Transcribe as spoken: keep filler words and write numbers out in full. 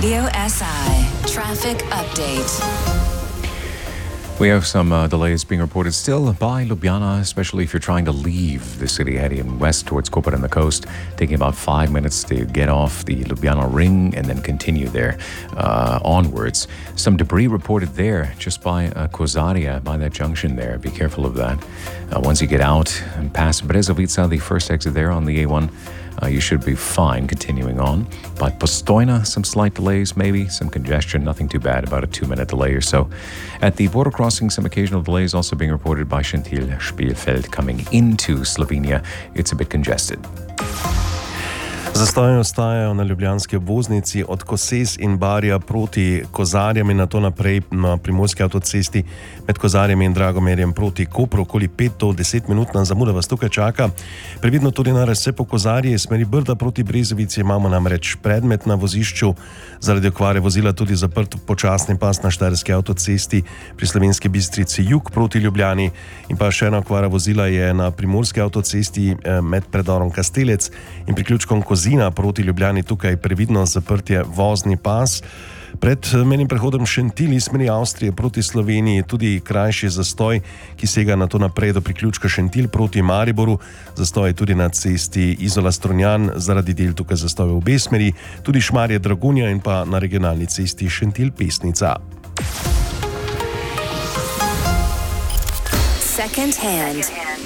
Radio S I Traffic Update. We have some uh, delays being reported still by Ljubljana, especially if you're trying to leave the city heading west towards Koper and the coast, taking about five minutes to get off the Ljubljana ring and then continue there uh, onwards. Some debris reported there just by uh, Kozarje, by that junction there. Be careful of that. Uh, once you get out and past Brezovica, the first exit there on the A one, Uh, you should be fine continuing on. By Postojna, some slight delays, maybe some congestion, nothing too bad, about a two-minute delay or so. At the border crossing, some occasional delays also being reported by Šentilj-Spielfeld coming into Slovenia. It's a bit congested. Zastoji ostajajo na ljubljanski obvoznici od Koses in Barja proti Kozarjem in nato naprej na primorski avtocesti med Kozarjem in Dragomerjem proti Kopru. Okoli pet do deset minutna zamuda vas tukaj čaka. Previdno tudi na razcepu Kozarje, smeri Brda proti Brezovici imamo namreč predmet na vozišču. Zaradi okvare vozila tudi zaprt počasni pas na štajerski avtocesti pri Slovenski Bistrici jug proti Ljubljani in pa še ena okvara vozila je na primorski avtocesti med predorom Kastelec in priključkom Kozina proti Ljubljani, tukaj previdno zaprtje vozni pas. Pred menim prehodom Šentilj iz smeri Avstrije proti Sloveniji tudi krajši zastoj, ki sega nato naprej do priključka Šentilj proti Mariboru. Zastoj je tudi na cesti Izola-Strunjan, zaradi del tukaj zastoj v obe smeri, tudi Šmarje-Dragonja in pa na regionalni cesti Šentilj-Pesnica. Second hand.